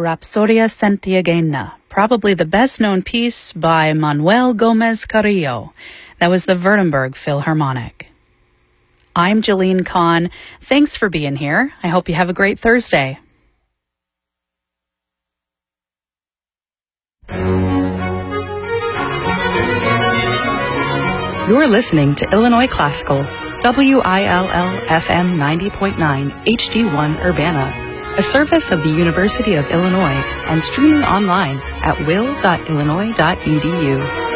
Rapsodia Santiagueña, probably the best-known piece by Manuel Gomez Carrillo. That was the Württemberg Philharmonic. I'm Jolene Kahn. Thanks for being here. I hope you have a great Thursday. You're listening to Illinois Classical, WILL-FM 90.9 HD1 Urbana, a service of the University of Illinois and streaming online at will.illinois.edu.